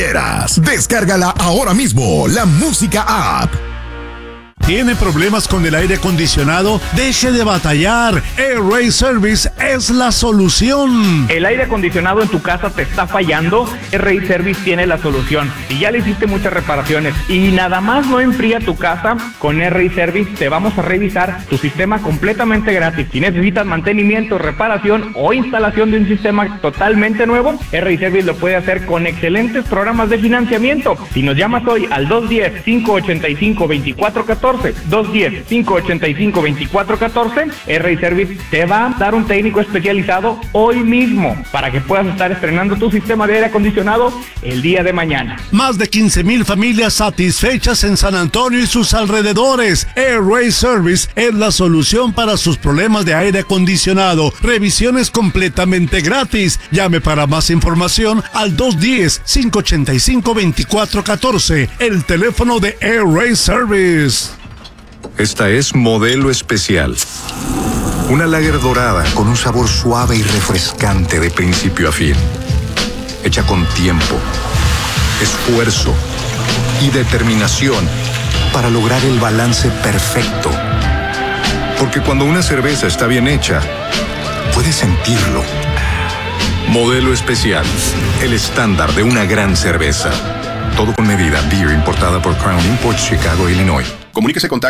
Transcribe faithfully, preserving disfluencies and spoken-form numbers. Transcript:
Descárgala ahora mismo, la Música App. ¿Tiene problemas con el aire acondicionado? Deje de batallar. AirRace Service es la solución. ¿El aire acondicionado en tu casa te está fallando? AirRace Service tiene la solución. Si ya le hiciste muchas reparaciones y nada más no enfría tu casa, con AirRace Service te vamos a revisar tu sistema completamente gratis. Si necesitas mantenimiento, reparación o instalación de un sistema totalmente nuevo, AirRace Service lo puede hacer con excelentes programas de financiamiento. Si nos llamas hoy al dos uno cero, cinco ocho cinco, dos cuatro uno cuatro, dos uno cero, cinco ocho cinco, dos cuatro uno cuatro, AirRace Service te va a dar un técnico especializado hoy mismo para que puedas estar estrenando tu sistema de aire acondicionado el día de mañana. Más de quince mil familias satisfechas en San Antonio y sus alrededores. AirRace Service es la solución para sus problemas de aire acondicionado. Revisiones completamente gratis. Llame para más información al dos uno cero, cinco ocho cinco, dos cuatro uno cuatro, el teléfono de AirRace Service. Esta es Modelo Especial. Una lager dorada con un sabor suave y refrescante de principio a fin. Hecha con tiempo, esfuerzo y determinación para lograr el balance perfecto. Porque cuando una cerveza está bien hecha, puedes sentirlo. Modelo Especial, el estándar de una gran cerveza. Todo con medida. Beer importada por Crown Imports, Chicago, Illinois. Comuníquese con